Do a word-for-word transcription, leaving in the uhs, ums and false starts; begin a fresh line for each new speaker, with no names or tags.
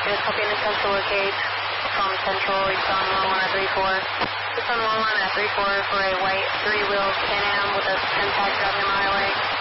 Good, copy and attempt to locate from Central, east on one one at three four. East on one one at three four for a white three-wheel Can-Am with a ten-pack driving a mile away.